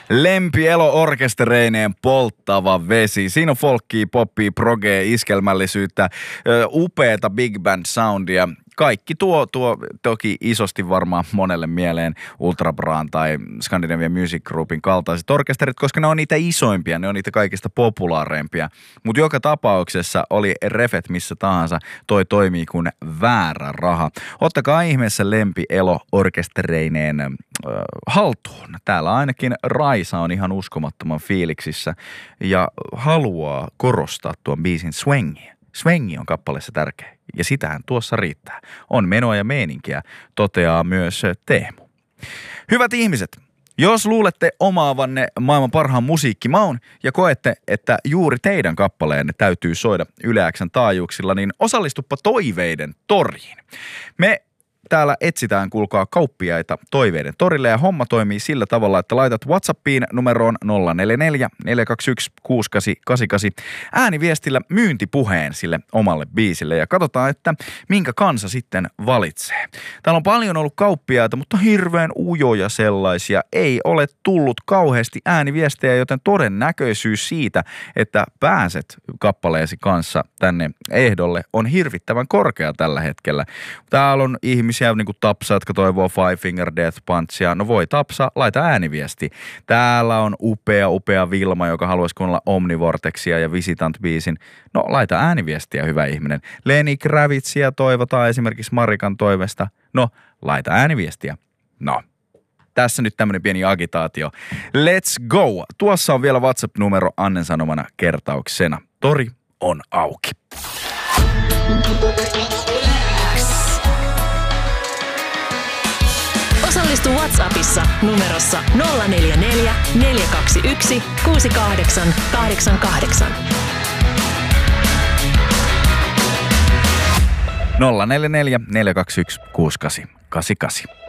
Lempielo orkestereineen polttava vesi. Siinä on folkkia, poppia, progea, iskelmällisyyttä, upeata big band soundia. Kaikki tuo toki isosti varmaan monelle mieleen Ultra Braan tai Scandinavian Music Groupin kaltaiset orkesterit, koska ne on niitä isoimpia, ne on niitä kaikista populaareimpia. Mutta joka tapauksessa oli refet missä tahansa, toi toimii kuin väärä raha. Ottakaa ihmeessä lempielo orkestereineen haltuun. Täällä ainakin Raisa on ihan uskomattoman fiiliksissä ja haluaa korostaa tuon biisin swangia. Swangi on kappaleessa tärkeä ja sitähän tuossa riittää. On menoa ja meininkiä, toteaa myös Teemu. Hyvät ihmiset, jos luulette omaavanne maailman parhaan musiikkimaun ja koette, että juuri teidän kappaleenne täytyy soida Yle X:n taajuuksilla, niin osallistuppa Toiveiden toriin. Me täällä etsitään, kuulkaa, kauppiaita Toiveiden torille ja homma toimii sillä tavalla, että laitat WhatsAppiin numeroon 044 421 6888 ääniviestillä myyntipuheen sille omalle biisille ja katsotaan, että minkä kansa sitten valitsee. Täällä on paljon ollut kauppiaita, mutta hirveän ujoja sellaisia. Ei ole tullut kauheasti ääniviestejä, joten todennäköisyys siitä, että pääset kappaleesi kanssa tänne ehdolle on hirvittävän korkea tällä hetkellä. Täällä on ihmisiä niin kuin Tapsa, jotka toivoo Five Finger Death Punchia. No voi Tapsa, laita ääniviesti. Täällä on upea Vilma, joka haluaisi kuunnella Omnivortexia ja Visitant-biisin. No laita ääniviestiä, hyvä ihminen. Lenny Kravitzia toivotaan esimerkiksi Marikan toivesta. No laita ääniviestiä. No. Tässä nyt tämmönen pieni agitaatio. Let's go! Tuossa on vielä WhatsApp-numero Annen sanomana kertauksena. Tori on auki. Osallistu WhatsAppissa numerossa 044 421 6888. 044 421 6888.